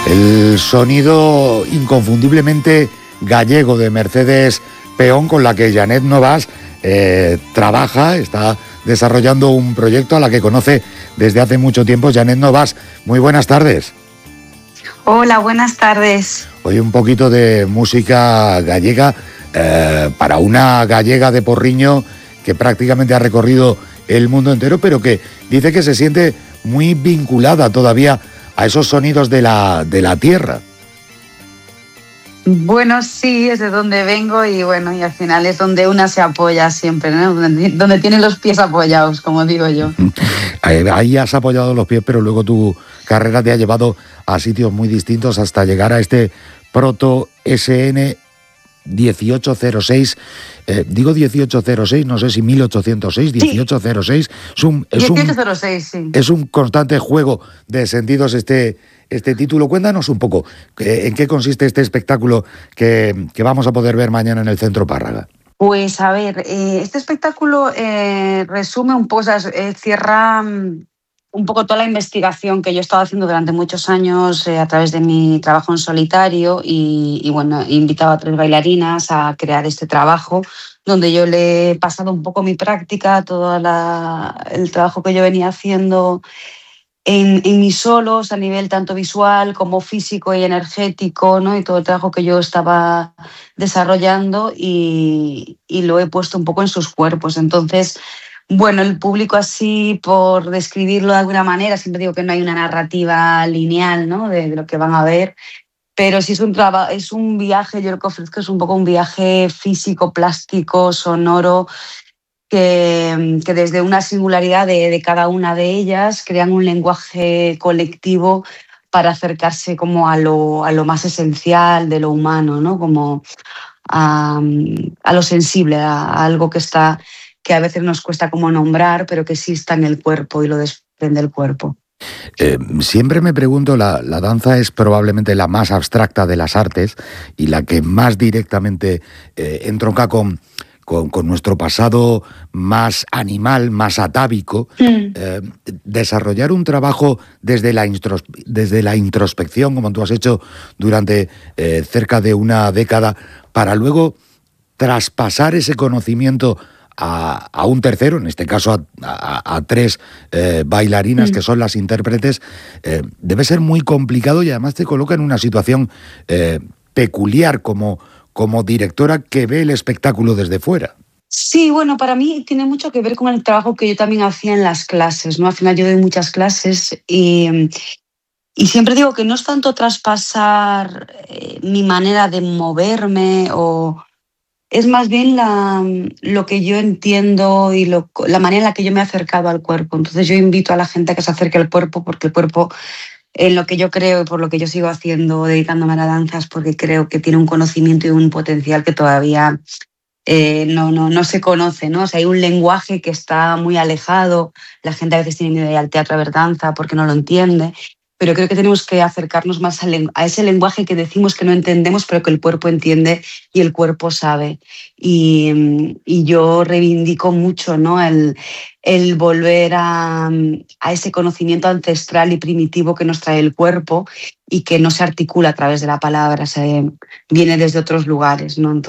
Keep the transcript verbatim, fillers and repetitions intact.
El sonido inconfundiblemente gallego de Mercedes Peón, con la que Janet Novas eh, trabaja, está desarrollando un proyecto a la que conoce desde hace mucho tiempo. Janet Novas, muy buenas tardes. Hola, buenas tardes. Hoy un poquito de música gallega eh, para una gallega de Porriño que prácticamente ha recorrido el mundo entero, pero que dice que se siente muy vinculada todavía a esos sonidos de la, de la tierra. Bueno, sí, es de donde vengo y bueno, y al final es donde una se apoya siempre, ¿no? Donde, donde tiene los pies apoyados, como digo yo. Ahí has apoyado los pies, pero luego tu carrera te ha llevado a sitios muy distintos hasta llegar a este Proto S N dieciocho cero seis. Eh, digo dieciocho cero seis, no sé si mil ochocientos seis, dieciocho cero seis. Sí. Es un, es dieciocho cero seis, un, sí. Es un constante juego de sentidos este, este título. Cuéntanos un poco, eh, ¿en qué consiste este espectáculo que, que vamos a poder ver mañana en el Centro Párraga? Pues a ver, eh, este espectáculo eh, resume un poco, o sea, eh, cierra um, un poco toda la investigación que yo he estado haciendo durante muchos años eh, a través de mi trabajo en solitario y, y bueno, he invitado a tres bailarinas a crear este trabajo donde yo le he pasado un poco mi práctica, todo la, el trabajo que yo venía haciendo en, en mis solos a nivel tanto visual como físico y energético, ¿no? Y todo el trabajo que yo estaba desarrollando y, y lo he puesto un poco en sus cuerpos. Entonces, bueno, el público así, por describirlo de alguna manera, siempre digo que no hay una narrativa lineal, ¿no? de, de lo que van a ver, pero sí es un, traba, es un viaje, yo lo que ofrezco es un poco un viaje físico, plástico, sonoro, que, que desde una singularidad de, de cada una de ellas crean un lenguaje colectivo para acercarse como a lo, a lo más esencial de lo humano, ¿no? Como a, a lo sensible, a, a algo que está, que a veces nos cuesta como nombrar, pero que sí está en el cuerpo y lo desprende el cuerpo. Eh, siempre me pregunto, la, la danza es probablemente la más abstracta de las artes y la que más directamente eh, entronca con, con, con nuestro pasado más animal, más atávico. Mm. Eh, desarrollar un trabajo desde la, intros, desde la introspección, como tú has hecho durante eh, cerca de una década, para luego traspasar ese conocimiento A, a un tercero, en este caso a, a, a tres eh, bailarinas mm. que son las intérpretes, eh, debe ser muy complicado y además te coloca en una situación eh, peculiar como, como directora que ve el espectáculo desde fuera. Sí, bueno, para mí tiene mucho que ver con el trabajo que yo también hacía en las clases, ¿no? Al final yo doy muchas clases y, y siempre digo que no es tanto traspasar eh, mi manera de moverme o... Es más bien la, lo que yo entiendo y lo, la manera en la que yo me he acercado al cuerpo. Entonces yo invito a la gente a que se acerque al cuerpo porque el cuerpo, en lo que yo creo y por lo que yo sigo haciendo, dedicándome a la danza, es porque creo que tiene un conocimiento y un potencial que todavía eh, no, no, no se conoce, ¿no? O sea, hay un lenguaje que está muy alejado. La gente a veces tiene miedo de ir al teatro a ver danza porque no lo entiende. Pero creo que tenemos que acercarnos más a ese lenguaje que decimos que no entendemos, pero que el cuerpo entiende y el cuerpo sabe. Y, y yo reivindico mucho, ¿no? el, el volver a, a ese conocimiento ancestral y primitivo que nos trae el cuerpo y que no se articula a través de la palabra, se viene desde otros lugares, ¿no? Entonces,